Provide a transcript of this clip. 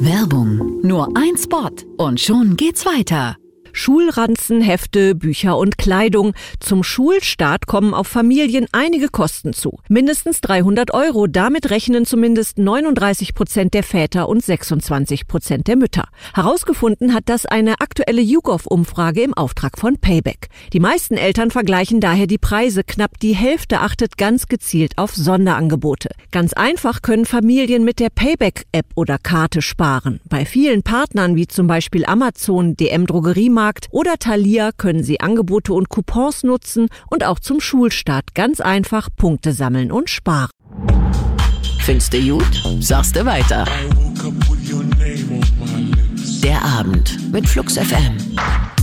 Werbung. Nur ein Spot und schon geht's weiter. Schulranzen, Hefte, Bücher und Kleidung. Zum Schulstart kommen auf Familien einige Kosten zu. Mindestens 300 €. Damit rechnen zumindest 39% der Väter und 26% der Mütter. Herausgefunden hat das eine aktuelle YouGov-Umfrage im Auftrag von Payback. Die meisten Eltern vergleichen daher die Preise. Knapp die Hälfte achtet ganz gezielt auf Sonderangebote. Ganz einfach können Familien mit der Payback-App oder Karte sparen. Bei vielen Partnern wie zum Beispiel Amazon, DM Drogeriemarkt oder Thalia können Sie Angebote und Coupons nutzen und auch zum Schulstart ganz einfach Punkte sammeln und sparen. Findest du gut? Sagst du weiter. Der Abend mit Flux FM.